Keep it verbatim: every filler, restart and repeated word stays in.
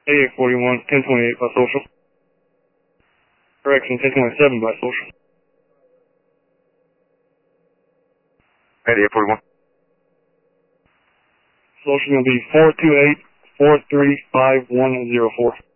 eighty-eight forty-one, ten twenty-eight by social. Correction, ten twenty-seven by social. eighty-eight forty-one. Social going to be four two eight, four three five one zero four.